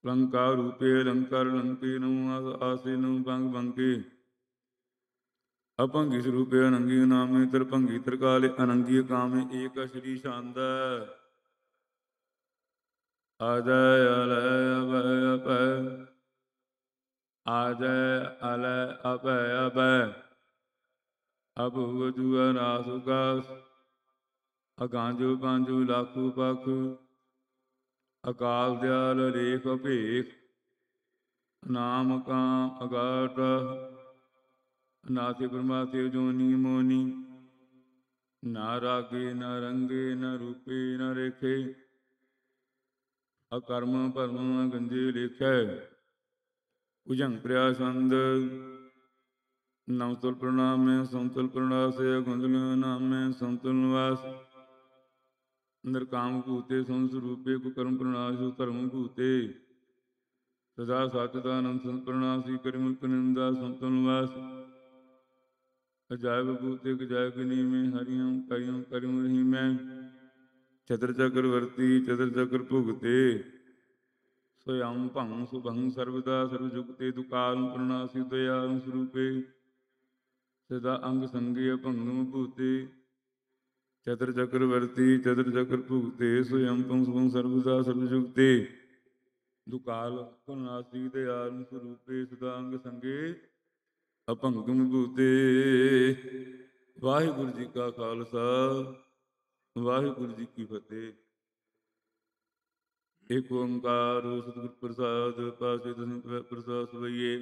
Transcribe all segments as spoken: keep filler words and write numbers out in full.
लंका रूपे लंकर lanky नमु आसे नमु पंग पंके अपंगी स्वरूपे अनंगी नामे तरभंगी तरकाले अनंगी कामे एक श्री छंद अजय अलय अभय अभय अजय अलय अभय अभय अभुव जुआ नासुकास अगांजो पांजो लाखो पख अकाल दयाल रेख अभेख नाम काम अगाट नाथे ब्रह्माथे जोनी मोनी ना रागे न रंगे न रूपे न रेखे अकर्म परम गंजे लेखै भुजंग प्रयासंद नवतुल प्रणाम समतुल प्रणासे गुंजल नाम समतुल निवास निरकाम भूते संस्वरूपे कुकर्म प्रणाशु धर्म भूते सदा सचदानंद संत प्रणासी करिमुल्क निंदा समतुल निवास अजायब भूते गजायब में हरियम करियम करिम रही मैं चतर चक्रवर्ती चतर चक्र भुगते स्वयं भंग सुभंग सर्वदा सर्वजुगते दुकाल प्रणासी दयाल स्वरूपे सदा अंग संगे भंगम भूते चतर चक्रवर्ती चतर चक्र भुगते स्वयं भंग सुभंग सर्वदा सर्वजुगते दुकाल प्रणासी दयाल स्वरूपे सदा अंग संगे ਅਭੰਗਮ ਭੂਤੇ। ਵਾਹਿਗੁਰੂ ਜੀ ਕਾ ਖਾਲਸਾ ਵਾਹਿਗੁਰੂ ਜੀ ਕੀ ਫਤਿਹ। ਏਕ ਓੰਕਾਰ ਸਤਿਗੁਰ ਪ੍ਰਸਾਦ ਪਾਸੇ ਦਸਵੇਂ ਪ੍ਰਸਾਦ ਸਵਈਏ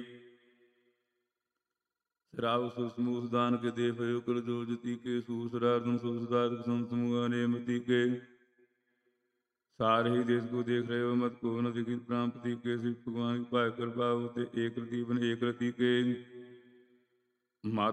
ਰਾਵ ਸੁਸਮੂਸ ਦਾਨ ਕੇ ਦੇ ਭਇਓ ਕਰ ਜੋ ਜਤੀ ਕੇ ਸੂਸਰਾਰਦਨ ਸੂਸਦਾਰ ਸੰਤ ਸਮੂਹਾਂ ਨੇ ਮਤੀ ਕੇ सारे ही देश को देख रहे हो मत को न दिखी प्राप्ति के शिव भगवान की पाय कृपा होते एक रति बन एक रति के मात